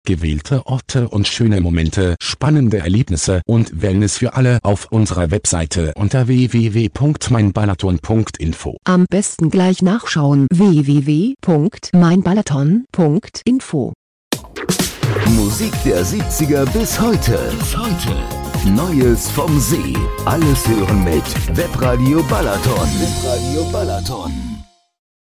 gewählte Orte und schöne Momente, spannende Erlebnisse und Wellness für alle auf unserer Webseite unter www.meinbalaton.info. Am besten gleich nachschauen: www.meinbalaton.info. Musik der 70er bis heute. Neues vom See. Alles hören mit Webradio Balaton.